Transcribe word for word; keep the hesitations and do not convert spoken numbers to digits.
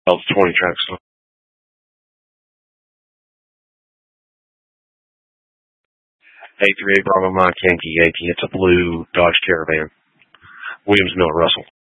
Oh, it's twenty tracks. eight three eight Bravo Mike Yankee Yankee. It's a blue Dodge Caravan. Williams Miller Russell.